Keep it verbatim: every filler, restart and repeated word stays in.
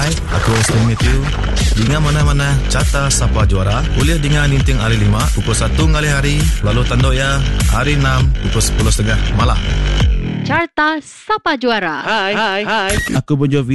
Hai, aku Aston Matthew. Dengan mana-mana Carta Sapa Juara. Kuliah dengan Ninting hari lima, pukul satu ngali hari. Lalu tanduk ya, hari enam, pukul sepuluh tiga puluh malam. Carta Sapa Juara. Hai, hai, hai. Aku Bon Jovi.